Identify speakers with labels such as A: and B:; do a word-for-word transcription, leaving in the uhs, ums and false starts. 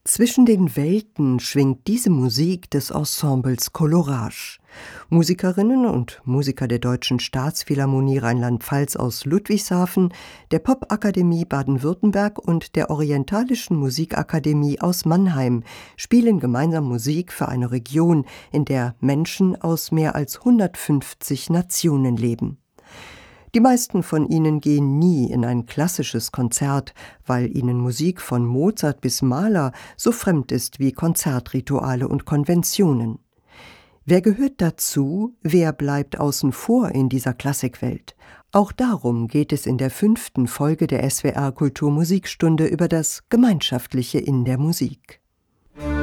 A: Zwischen den Welten schwingt diese Musik des Ensembles Colorage. Musikerinnen und Musiker der Deutschen Staatsphilharmonie Rheinland-Pfalz aus Ludwigshafen, der Popakademie Baden-Württemberg und der Orientalischen Musikakademie aus Mannheim spielen gemeinsam Musik für eine Region, in der Menschen aus mehr als hundertfünfzig Nationen leben. Die meisten von ihnen gehen nie in ein klassisches Konzert, weil ihnen Musik von Mozart bis Mahler so fremd ist wie Konzertrituale und Konventionen. Wer gehört dazu, wer bleibt außen vor in dieser Klassikwelt? Auch darum geht es in der fünften Folge der S W R Kulturmusikstunde über das Gemeinschaftliche in der Musik.